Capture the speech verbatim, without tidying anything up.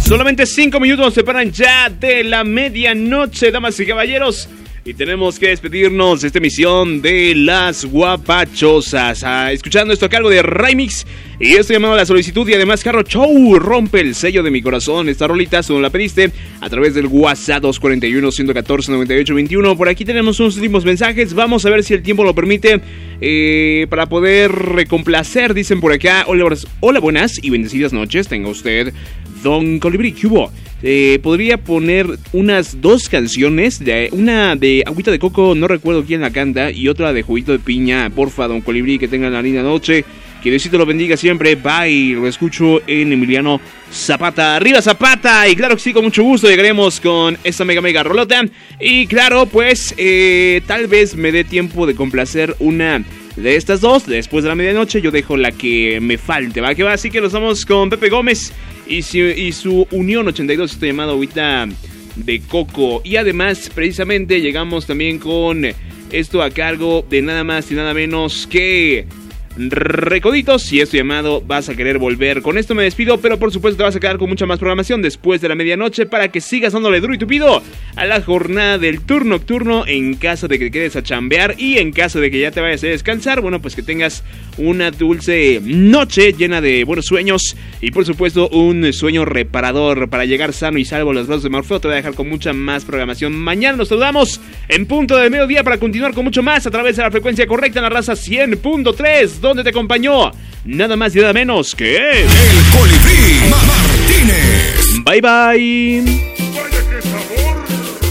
Solamente cinco minutos nos separan ya de la medianoche, damas y caballeros. Y tenemos que despedirnos de esta emisión de Las Guapachosas. Ah, escuchando esto a cargo de Remix. Y esto llamado a la solicitud y además Carro Show. Rompe el sello de mi corazón. Esta rolita, si no la pediste, a través del WhatsApp dos cuatro uno, uno uno cuatro, nueve ocho dos uno. Por aquí tenemos unos últimos mensajes. Vamos a ver si el tiempo lo permite. Eh, para poder complacer, dicen por acá. Hola, hola, buenas y bendecidas noches. Tenga usted, Don Colibrí. ¿Qué hubo? Eh, podría poner unas dos canciones, de, una de Agüita de Coco, no recuerdo quién la canta, y otra de Juguito de Piña. Porfa, Don Colibrí, que tengan la linda noche, que Diosito lo bendiga siempre. Bye, lo escucho en Emiliano Zapata. ¡Arriba Zapata! Y claro que sí, con mucho gusto llegaremos con esta mega mega rolota. Y claro, pues eh, tal vez me dé tiempo de complacer una de estas dos. Después de la medianoche yo dejo la que me falte, ¿va? Que va, así que nos vamos con Pepe Gómez y su, y su Unión ochenta y dos, esto llamado Agüita de Coco. Y además, precisamente, llegamos también con esto a cargo de nada más y nada menos que Recoditos, y esto llamado Vas a Querer Volver. Con esto me despido, pero por supuesto te vas a quedar con mucha más programación después de la medianoche para que sigas dándole duro y tupido a la jornada del turno nocturno. En caso de que quedes a chambear y en caso de que ya te vayas a descansar, bueno, pues que tengas una dulce noche llena de buenos sueños y por supuesto un sueño reparador para llegar sano y salvo a los brazos de Morfeo. Te voy a dejar con mucha más programación. Mañana nos saludamos en punto de mediodía para continuar con mucho más a través de la frecuencia correcta en la raza cien punto tres, donde te acompañó nada más y nada menos que el Colibrí Martínez. Bye bye.